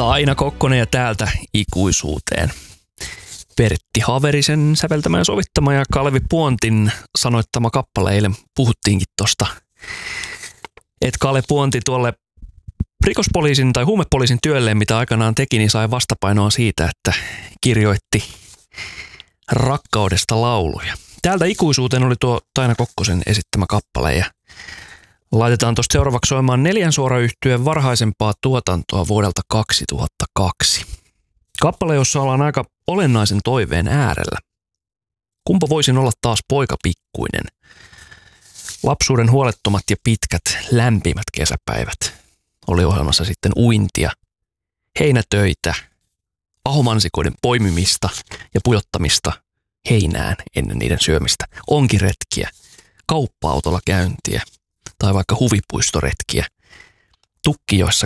Taina Kokkonen ja täältä ikuisuuteen. Pertti Haverisen säveltämä ja sovittama ja Kalevi Puontin sanoittama kappale. Eilen puhuttiinkin tosta, että Kale Puonti tuolle rikospoliisin tai huumepoliisin työlleen, mitä aikanaan teki, niin sai vastapainoa siitä, että kirjoitti rakkaudesta lauluja. Täältä ikuisuuteen oli tuo Taina Kokkosen esittämä kappale ja laitetaan tuosta seuraavaksi soimaan Neljän Suora-yhtyeen varhaisempaa tuotantoa vuodelta 2002. Kappale, jossa ollaan aika olennaisen toiveen äärellä. Kumpa voisin olla taas poika pikkuinen. Lapsuuden huolettomat ja pitkät, lämpimät kesäpäivät. Oli ohjelmassa sitten uintia, heinätöitä, ahomansikoiden poimimista ja pujottamista heinään ennen niiden syömistä. Onkiretkiä, kauppa-autolla käyntiä tai vaikka huvipuistoretkiä. Tukkijoissa